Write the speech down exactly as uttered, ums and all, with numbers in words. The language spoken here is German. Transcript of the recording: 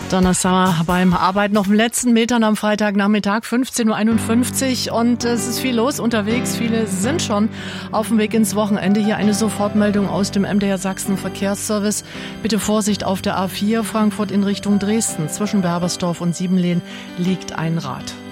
Donnerstag beim Arbeiten auf den letzten Metern am Freitagnachmittag, fünfzehn Uhr einundfünfzig, und es ist viel los unterwegs. Viele sind schon auf dem Weg ins Wochenende. Hier eine Sofortmeldung aus dem M D R Sachsen Verkehrsservice. Bitte Vorsicht auf der A vier Frankfurt in Richtung Dresden. Zwischen Berbersdorf und Siebenlehn liegt ein Rad.